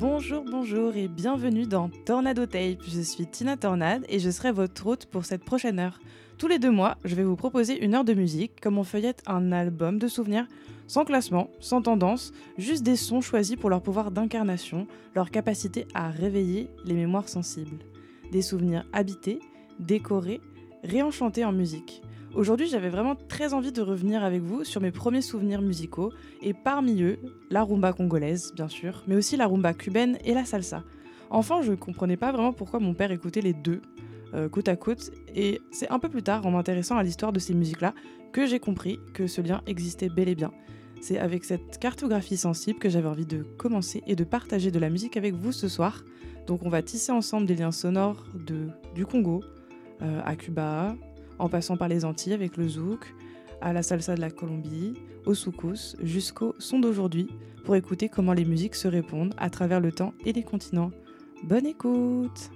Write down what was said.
Bonjour et bienvenue dans Tornado Tape. Je suis Tina Tornade et je serai votre hôte pour cette prochaine heure. Tous les 2 mois, je vais vous proposer une heure de musique, comme on feuillette un album de souvenirs, sans classement, sans tendance, juste des sons choisis pour leur pouvoir d'incarnation, leur capacité à réveiller les mémoires sensibles. Des souvenirs habités, décorés, réenchantés en musique. Aujourd'hui, j'avais vraiment très envie de revenir avec vous sur mes premiers souvenirs musicaux, et parmi eux, la rumba congolaise, bien sûr, mais aussi la rumba cubaine et la salsa. Enfin, je ne comprenais pas vraiment pourquoi mon père écoutait les deux, côte à côte, et c'est un peu plus tard, en m'intéressant à l'histoire de ces musiques-là, que j'ai compris que ce lien existait bel et bien. C'est avec cette cartographie sensible que j'avais envie de commencer et de partager de la musique avec vous ce soir. Donc on va tisser ensemble des liens sonores du Congo à Cuba, en passant par les Antilles avec le zouk, à la salsa de la Colombie, au soukous, jusqu'au son d'aujourd'hui, pour écouter comment les musiques se répondent à travers le temps et les continents. Bonne écoute!